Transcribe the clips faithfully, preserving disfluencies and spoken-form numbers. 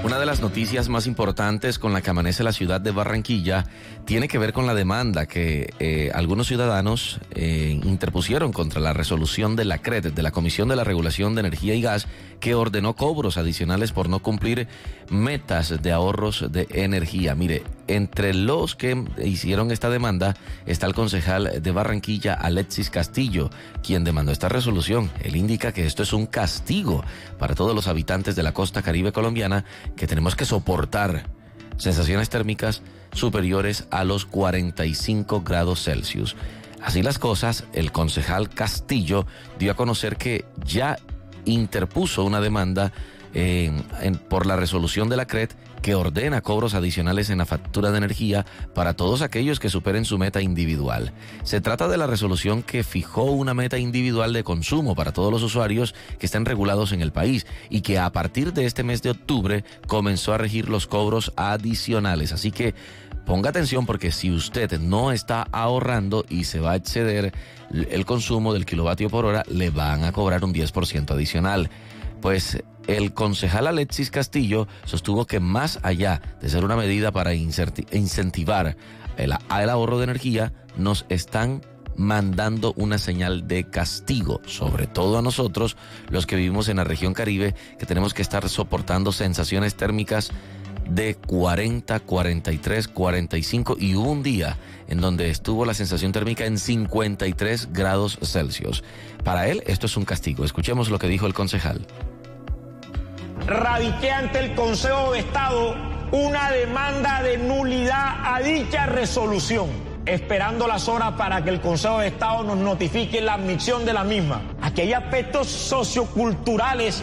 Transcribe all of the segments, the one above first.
Una de las noticias más importantes con la que amanece la ciudad de Barranquilla tiene que ver con la demanda que eh, algunos ciudadanos eh, interpusieron contra la resolución de la C R E D, de la Comisión de la Regulación de Energía y Gas, que ordenó cobros adicionales por no cumplir metas de ahorros de energía. Mire, entre los que hicieron esta demanda está el concejal de Barranquilla, Alexis Castillo, quien demandó esta resolución. Él indica que esto es un castigo para todos los habitantes de la costa caribe colombiana, que tenemos que soportar sensaciones térmicas superiores a los cuarenta y cinco grados Celsius. Así las cosas, el concejal Castillo dio a conocer que ya interpuso una demanda eh, en, por la resolución de la C R E D que ordena cobros adicionales en la factura de energía para todos aquellos que superen su meta individual. Se trata de la resolución que fijó una meta individual de consumo para todos los usuarios que estén regulados en el país y que a partir de este mes de octubre comenzó a regir los cobros adicionales. Así que ponga atención, porque si usted no está ahorrando y se va a exceder el consumo del kilovatio por hora, le van a cobrar un diez por ciento adicional. Pues el concejal Alexis Castillo sostuvo que más allá de ser una medida para incentivar el, el ahorro de energía, nos están mandando una señal de castigo, sobre todo a nosotros, los que vivimos en la región Caribe, que tenemos que estar soportando sensaciones térmicas de cuarenta, cuarenta y tres, cuarenta y cinco, y hubo un día en donde estuvo la sensación térmica en cincuenta y tres grados Celsius. Para él esto es un castigo. Escuchemos lo que dijo el concejal. Radiqué ante el Consejo de Estado una demanda de nulidad a dicha resolución, esperando las horas para que el Consejo de Estado nos notifique la admisión de la misma. Aquí hay aspectos socioculturales.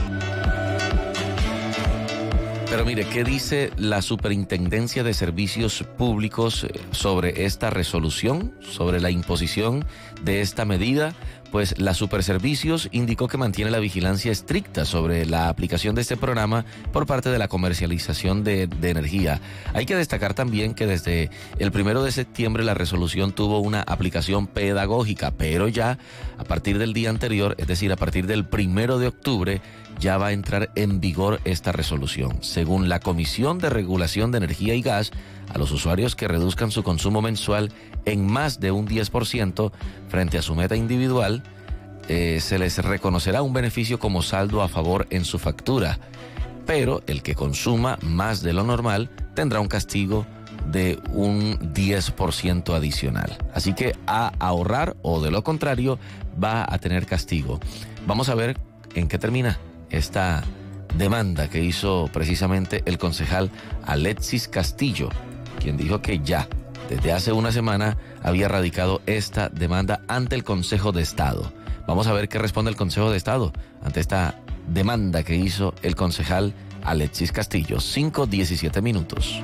Pero mire, ¿qué dice la Superintendencia de Servicios Públicos sobre esta resolución, sobre la imposición de esta medida? Pues la Superservicios indicó que mantiene la vigilancia estricta sobre la aplicación de este programa por parte de la comercialización de, de energía. Hay que destacar también que desde el primero de septiembre la resolución tuvo una aplicación pedagógica, pero ya a partir del día anterior, es decir, a partir del primero de octubre, ya va a entrar en vigor esta resolución. Según la Comisión de Regulación de Energía y Gas, a los usuarios que reduzcan su consumo mensual en más de un diez por ciento frente a su meta individual, eh, se les reconocerá un beneficio como saldo a favor en su factura, pero el que consuma más de lo normal tendrá un castigo de un diez por ciento adicional. Así que a ahorrar, o de lo contrario va a tener castigo. Vamos a ver en qué termina esta demanda que hizo precisamente el concejal Alexis Castillo, quien dijo que ya desde hace una semana había radicado esta demanda ante el Consejo de Estado. Vamos a ver qué responde el Consejo de Estado ante esta demanda que hizo el concejal Alexis Castillo. cinco diecisiete minutos.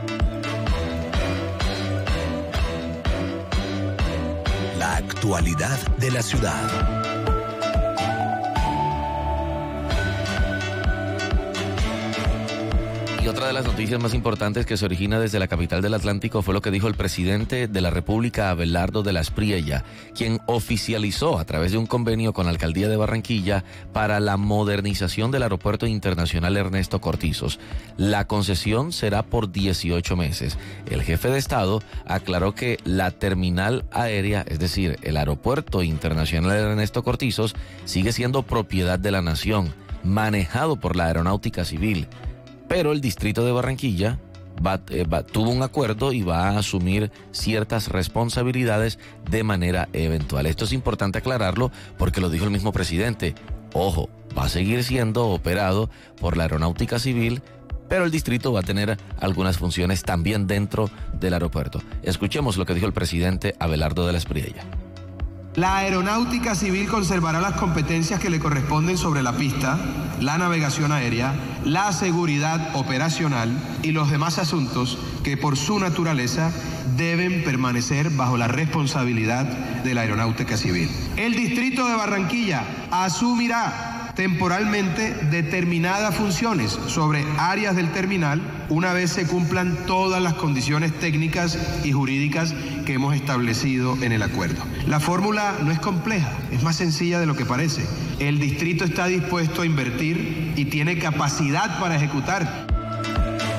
La actualidad de la ciudad. Otra de las noticias más importantes que se origina desde la capital del Atlántico fue lo que dijo el presidente de la República, Abelardo de la Espriella, quien oficializó a través de un convenio con la Alcaldía de Barranquilla para la modernización del Aeropuerto Internacional Ernesto Cortizos. La concesión será por dieciocho meses. El jefe de Estado aclaró que la terminal aérea, es decir, el Aeropuerto Internacional Ernesto Cortizos, sigue siendo propiedad de la nación, manejado por la Aeronáutica Civil. Pero el distrito de Barranquilla va, eh, va, tuvo un acuerdo y va a asumir ciertas responsabilidades de manera eventual. Esto es importante aclararlo porque lo dijo el mismo presidente. Ojo, va a seguir siendo operado por la Aeronáutica Civil, pero el distrito va a tener algunas funciones también dentro del aeropuerto. Escuchemos lo que dijo el presidente Abelardo de la Espriella. La Aeronáutica Civil conservará las competencias que le corresponden sobre la pista, la navegación aérea, la seguridad operacional y los demás asuntos que por su naturaleza deben permanecer bajo la responsabilidad de la Aeronáutica Civil. El Distrito de Barranquilla asumirá temporalmente determinadas funciones sobre áreas del terminal una vez se cumplan todas las condiciones técnicas y jurídicas que hemos establecido en el acuerdo. La fórmula no es compleja, es más sencilla de lo que parece. El distrito está dispuesto a invertir y tiene capacidad para ejecutar.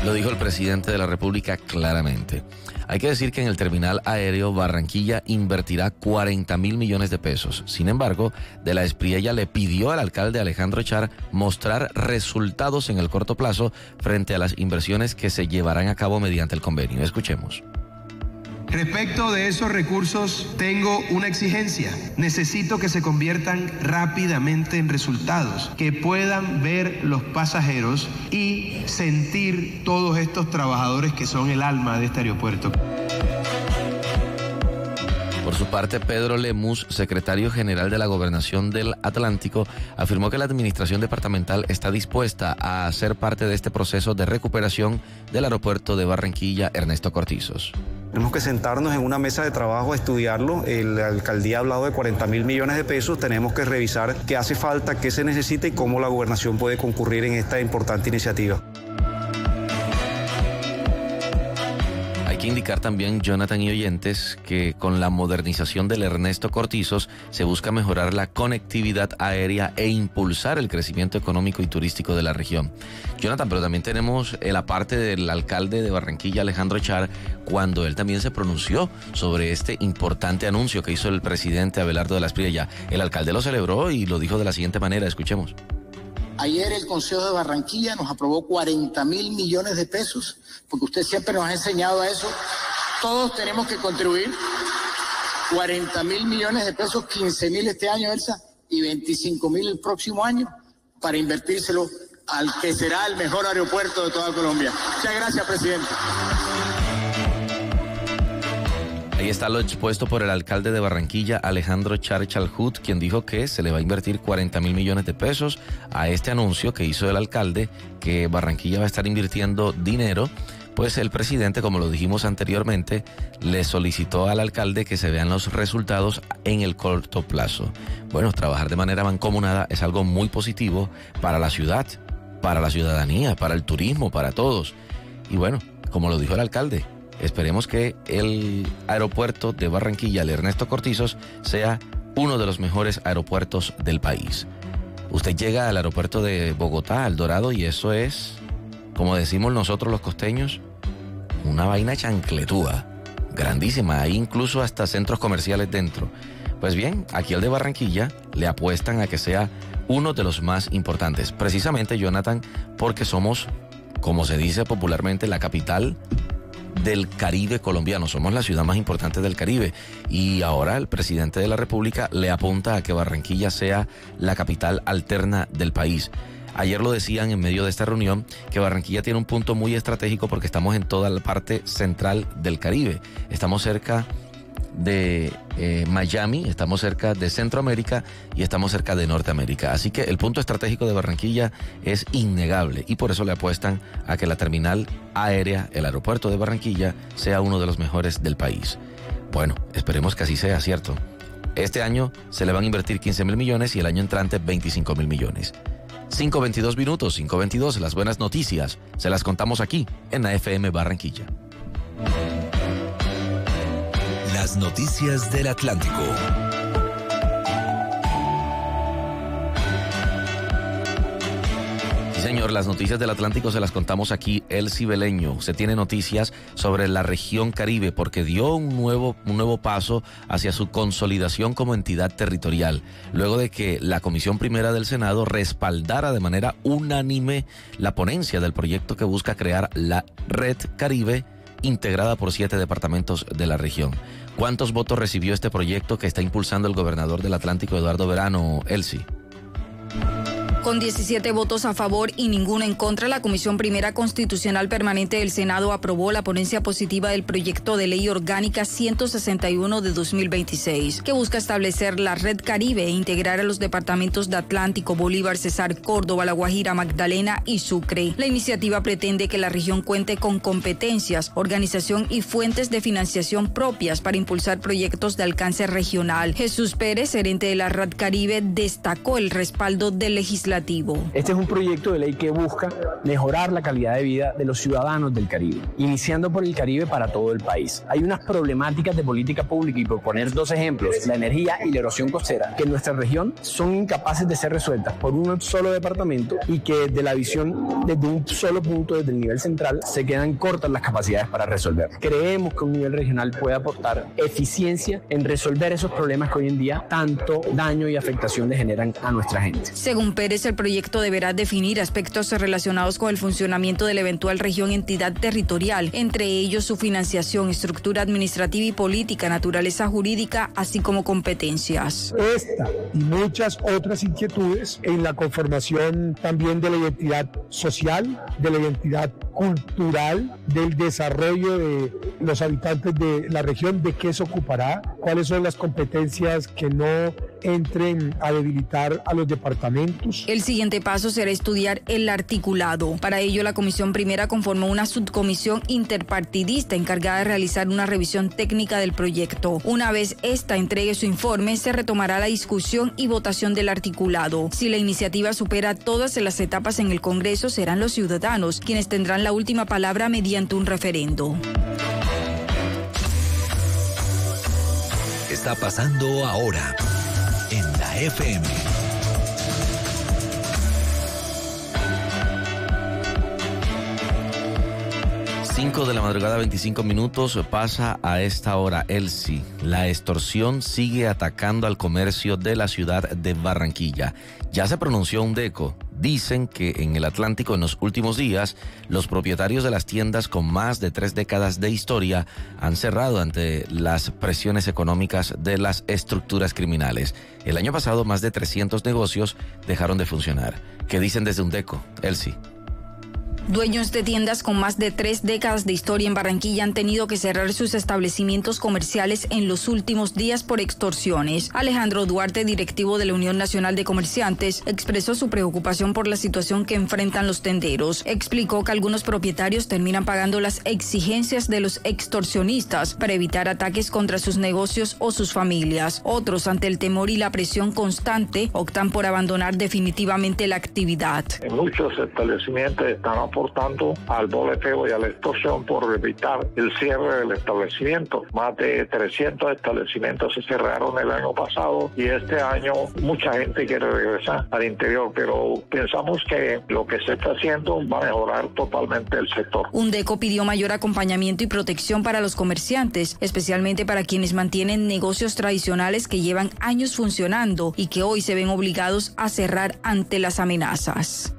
Lo dijo el presidente de la República claramente. Hay que decir que en el terminal aéreo Barranquilla invertirá cuarenta mil millones de pesos. Sin embargo, De la Espriella le pidió al alcalde Alejandro Char mostrar resultados en el corto plazo frente a las inversiones que se llevarán a cabo mediante el convenio. Escuchemos. Respecto de esos recursos, tengo una exigencia. Necesito que se conviertan rápidamente en resultados, que puedan ver los pasajeros y sentir todos estos trabajadores que son el alma de este aeropuerto. Por su parte, Pedro Lemus, secretario general de la Gobernación del Atlántico, afirmó que la administración departamental está dispuesta a ser parte de este proceso de recuperación del aeropuerto de Barranquilla Ernesto Cortizos. Tenemos que sentarnos en una mesa de trabajo a estudiarlo. La alcaldía ha hablado de cuarenta mil millones de pesos. Tenemos que revisar qué hace falta, qué se necesita y cómo la gobernación puede concurrir en esta importante iniciativa. Hay que indicar también, Jonathan y oyentes, que con la modernización del Ernesto Cortizos se busca mejorar la conectividad aérea e impulsar el crecimiento económico y turístico de la región. Jonathan, pero también tenemos la parte del alcalde de Barranquilla, Alejandro Char, cuando él también se pronunció sobre este importante anuncio que hizo el presidente Abelardo de la Espriella. El alcalde lo celebró y lo dijo de la siguiente manera, escuchemos. Ayer el Consejo de Barranquilla nos aprobó cuarenta mil millones de pesos, porque usted siempre nos ha enseñado a eso. Todos tenemos que contribuir. cuarenta mil millones de pesos, quince mil este año, Elsa, y veinticinco mil el próximo año, para invertírselo al que será el mejor aeropuerto de toda Colombia. Muchas gracias, presidente. Ahí está lo expuesto por el alcalde de Barranquilla, Alejandro Char Chalhut, quien dijo que se le va a invertir cuarenta mil millones de pesos a este anuncio que hizo el alcalde, que Barranquilla va a estar invirtiendo dinero. Pues el presidente, como lo dijimos anteriormente, le solicitó al alcalde que se vean los resultados en el corto plazo. Bueno, trabajar de manera mancomunada es algo muy positivo para la ciudad, para la ciudadanía, para el turismo, para todos. Y bueno, como lo dijo el alcalde, esperemos que el aeropuerto de Barranquilla, el Ernesto Cortizos, sea uno de los mejores aeropuertos del país. Usted llega al aeropuerto de Bogotá, al Dorado, y eso es, como decimos nosotros los costeños, una vaina chancletúa, grandísima. Hay incluso hasta centros comerciales dentro. Pues bien, aquí al de Barranquilla le apuestan a que sea uno de los más importantes. Precisamente, Jonathan, porque somos, como se dice popularmente, la capital del Caribe colombiano. Somos la ciudad más importante del Caribe y ahora el presidente de la República le apunta a que Barranquilla sea la capital alterna del país. Ayer lo decían en medio de esta reunión que Barranquilla tiene un punto muy estratégico porque estamos en toda la parte central del Caribe. Estamos cerca de eh, Miami, estamos cerca de Centroamérica y estamos cerca de Norteamérica. Así que el punto estratégico de Barranquilla es innegable y por eso le apuestan a que la terminal aérea, el aeropuerto de Barranquilla, sea uno de los mejores del país. Bueno, esperemos que así sea, ¿cierto? Este año se le van a invertir quince mil millones y el año entrante veinticinco mil millones. cinco veintidós minutos, cinco veintidós, las buenas noticias se las contamos aquí en la F M Barranquilla. Las noticias del Atlántico. Sí, señor, las noticias del Atlántico se las contamos aquí, El Cibeleño. Se tiene noticias sobre la región Caribe porque dio un nuevo, un nuevo paso hacia su consolidación como entidad territorial, luego de que la Comisión Primera del Senado respaldara de manera unánime la ponencia del proyecto que busca crear la Red Caribe, integrada por siete departamentos de la región. ¿Cuántos votos recibió este proyecto que está impulsando el gobernador del Atlántico, Eduardo Verano, Elsie? Con diecisiete votos a favor y ninguno en contra, la Comisión Primera Constitucional Permanente del Senado aprobó la ponencia positiva del proyecto de ley orgánica ciento sesenta y uno de dos mil veintiséis, que busca establecer la Red Caribe e integrar a los departamentos de Atlántico, Bolívar, Cesar, Córdoba, La Guajira, Magdalena y Sucre. La iniciativa pretende que la región cuente con competencias, organización y fuentes de financiación propias para impulsar proyectos de alcance regional. Jesús Pérez, gerente de la Red Caribe, destacó el respaldo del legislador Legislativo. Este es un proyecto de ley que busca mejorar la calidad de vida de los ciudadanos del Caribe, iniciando por el Caribe para todo el país. Hay unas problemáticas de política pública, y por poner dos ejemplos, la energía y la erosión costera, que en nuestra región son incapaces de ser resueltas por un solo departamento y que desde la visión, desde un solo punto, desde el nivel central, se quedan cortas las capacidades para resolver. Creemos que un nivel regional puede aportar eficiencia en resolver esos problemas que hoy en día tanto daño y afectación le generan a nuestra gente. Según Pérez, el proyecto deberá definir aspectos relacionados con el funcionamiento de la eventual región-entidad territorial, entre ellos su financiación, estructura administrativa y política, naturaleza jurídica, así como competencias. Esta y muchas otras inquietudes en la conformación también de la identidad social, de la identidad cultural, del desarrollo de los habitantes de la región, de qué se ocupará, cuáles son las competencias que no entren a debilitar a los departamentos. El siguiente paso será estudiar el articulado. Para ello, la Comisión Primera conformó una subcomisión interpartidista encargada de realizar una revisión técnica del proyecto. Una vez esta entregue su informe, se retomará la discusión y votación del articulado. Si la iniciativa supera todas las etapas en el Congreso, serán los ciudadanos quienes tendrán la última palabra mediante un referendo. Está pasando ahora en la F M. cinco de la madrugada, veinticinco minutos, pasa a esta hora. Elsie, la extorsión sigue atacando al comercio de la ciudad de Barranquilla. Ya se pronunció UNDECO. Dicen que en el Atlántico en los últimos días, los propietarios de las tiendas con más de tres décadas de historia han cerrado ante las presiones económicas de las estructuras criminales. El año pasado, más de trescientos negocios dejaron de funcionar. ¿Qué dicen desde UNDECO? Elsie. Dueños de tiendas con más de tres décadas de historia en Barranquilla han tenido que cerrar sus establecimientos comerciales en los últimos días por extorsiones. Alejandro Duarte, directivo de la Unión Nacional de Comerciantes, expresó su preocupación por la situación que enfrentan los tenderos. Explicó que algunos propietarios terminan pagando las exigencias de los extorsionistas para evitar ataques contra sus negocios o sus familias. Otros, ante el temor y la presión constante, optan por abandonar definitivamente la actividad. En muchos establecimientos están aportando al boleteo y a la extorsión por evitar el cierre del establecimiento. Más de trescientos establecimientos se cerraron el año pasado y este año mucha gente quiere regresar al interior, pero pensamos que lo que se está haciendo va a mejorar totalmente el sector. UNDECO pidió mayor acompañamiento y protección para los comerciantes, especialmente para quienes mantienen negocios tradicionales que llevan años funcionando y que hoy se ven obligados a cerrar ante las amenazas.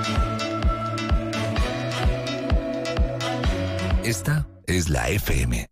Esta es la F M.